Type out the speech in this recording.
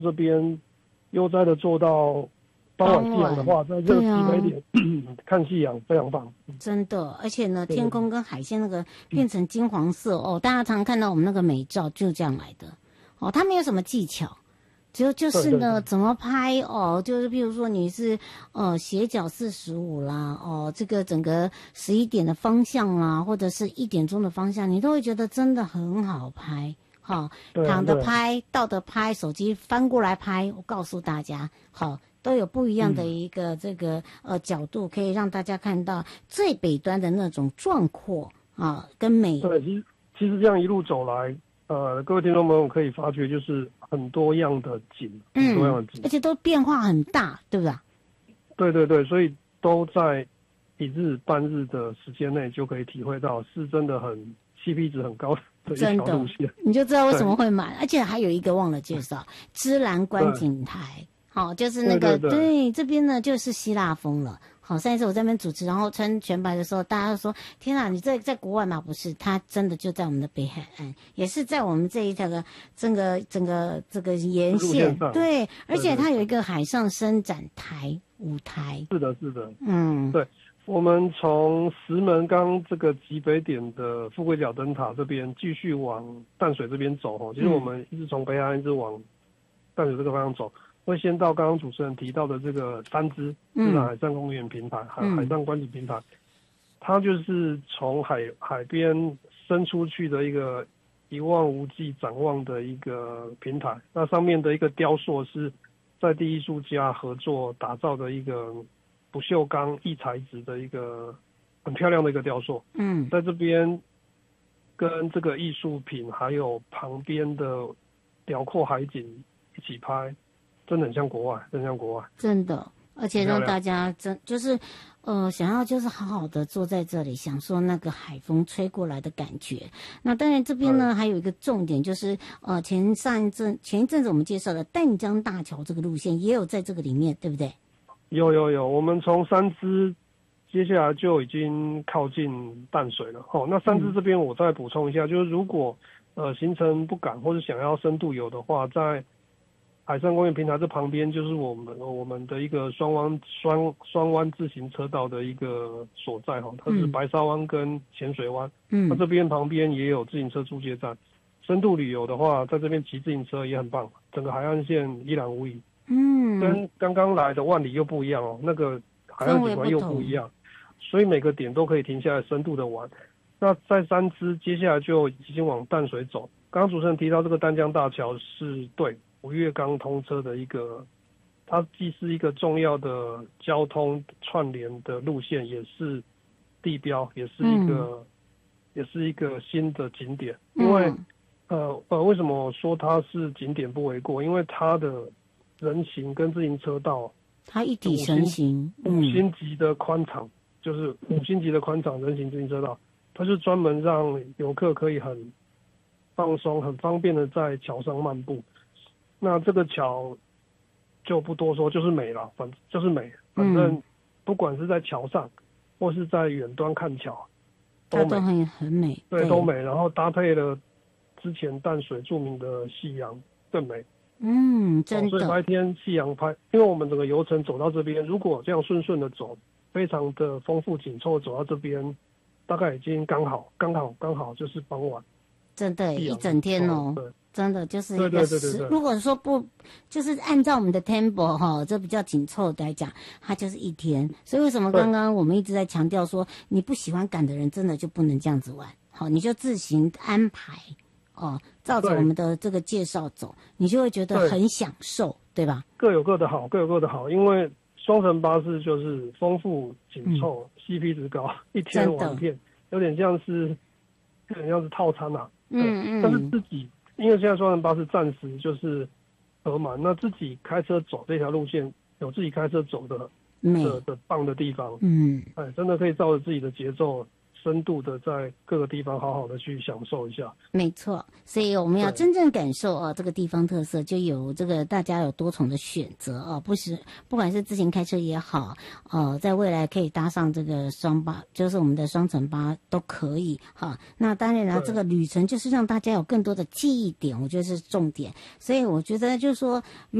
这边悠哉的做到傍晚夕阳的话，在这个极北点、看夕阳非常棒。 真的，而且呢，天空跟海线那个变成金黄色哦，大家常看到我们那个美照就是这样来的哦，它没有什么技巧。就是呢， 对怎么拍哦？就是比如说你是斜角45啦，哦，这个整个11点的方向啦，或者是1点钟的方向，你都会觉得真的很好拍。好，躺着拍、倒着拍、手机翻过来拍，我告诉大家，好，都有不一样的一个这个角度，可以让大家看到最北端的那种壮阔啊跟美。 对，其实这样一路走来。各位听众朋友可以发觉，就是很多样的景，很多样的景， 而且都变化很大，对不对？ 对对对，所以都在一日半日的时间内就可以体会到，是真的很 CP 值很高的一条路线， 你就知道为什么会买。而且还有一个忘了介绍，芝兰观景台，好，就是那个对这边呢就是希腊风了。好，上一次我在那边主持，然后穿全白的时候，大家都说：“天啊，你在国外吗？”不是，它真的就在我们的北海岸，也是在我们这一整个这个沿线。对，而且它有一个海上伸展台舞台。 是的，是的，对。我们从石门岗这个极北点的富贵角灯塔这边继续往淡水这边走哦，其实我们一直从北海岸一直往淡水这个方向走。会先到刚刚主持人提到的这个三芝自然海上公园平台，海上观景平台，它就是从海边伸出去的一个一望无际展望的一个平台。那上面的一个雕塑是在地艺术家合作打造的一个不锈钢异材质的一个很漂亮的一个雕塑。在这边跟这个艺术品还有旁边的辽阔海景一起拍。真的很像国外，真像国外， 真的，而且让大家就是想要就是好好的坐在这里，享受那个海风吹过来的感觉。那当然这边呢还有一个重点就是前一阵子我们介绍的淡江大桥这个路线也有在这个里面，对不对？ 有，我们从三芝接下来就已经靠近淡水了。那三芝这边我再补充一下，就是如果行程不赶或者想要深度游的话，在海上公园平台这旁边就是我们的一个双湾自行车道的一个所在它是白沙湾跟浅水湾。那这边旁边也有自行车租借站。深度旅游的话，在这边骑自行车也很棒，整个海岸线一览无遗。跟刚刚来的万里又不一样那个海岸景观又不一样，所以每个点都可以停下来深度的玩。那在三芝接下来就已经往淡水走。刚刚主持人提到这个淡江大桥是对5月刚通车的一个，它既是一个重要的交通串联的路线，也是地标，也是一个新的景点。因为为什么说它是景点不为过？因为它的人行跟自行车道， 它一体成型 ，5星级的宽敞，就是5星级的宽敞人行自行车道，它就专门让游客可以很放松、很方便的在桥上漫步。那这个桥就不多说，就是美了，反正不管是在桥上或是在远端看桥， 它都很美， 对，都美。然后搭配了之前淡水著名的夕阳，更美。 真的。 所以白天夕阳拍，因为我们整个游程走到这边，如果这样顺的走，非常的丰富紧凑，走到这边，大概已经刚好就是傍晚。 真的，一整天哦。真的就是一个对， 如果说不就是按照我们的 tempo 这比较紧凑的来讲，它就是一天。所以为什么刚刚我们一直在强调说，你不喜欢赶的人真的就不能这样子玩，你就自行安排照着我们的这个介绍走，你就会觉得很享受，对吧？ 各有各的好，因为双层巴士就是丰富紧凑，CP 值高，一天玩遍，有点像是套餐啊。但是自己。因为现在双层巴士暂时就是额满，那自己开车走这条路线有自己开车走的棒的地方。真的可以照着自己的节奏深度的在各个地方好好的去享受一下。 没错，所以我们要真正感受这个地方特色，就有这个大家有多重的选择不管是自行开车也好，在未来可以搭上这个双巴，就是我们的双层巴都可以哈。那当然了，这个旅程就是让大家有更多的记忆点，我觉得是重点。所以我觉得就是说。